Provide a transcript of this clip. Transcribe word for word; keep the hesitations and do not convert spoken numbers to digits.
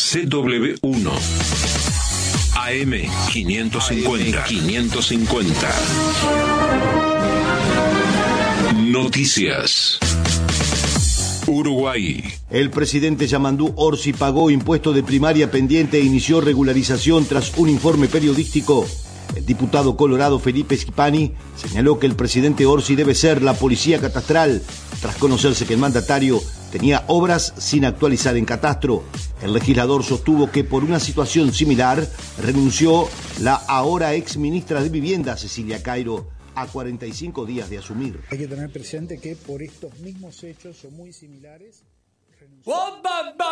C W uno A M quinientos cincuenta. quinientos cincuenta. Noticias. Uruguay. El presidente Yamandú Orsi pagó impuesto de primaria pendiente e inició regularización tras un informe periodístico. El diputado colorado Felipe Schipani señaló que el presidente Orsi debe ser la policía catastral, tras conocerse que el mandatario tenía obras sin actualizar en catastro. El legislador sostuvo que por una situación similar renunció la ahora ex ministra de Vivienda, Cecilia Cairo, a cuarenta y cinco días de asumir. Hay que tener presente que por estos mismos hechos o muy similares...